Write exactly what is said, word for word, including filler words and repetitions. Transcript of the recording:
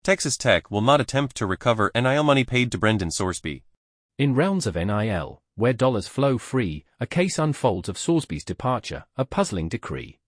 Texas Tech will not attempt to recover N I L money paid to Brendan Sorsby. In realms of N I L, where dollars flow free, a case unfolds of Sorsby's departure, a puzzling decree.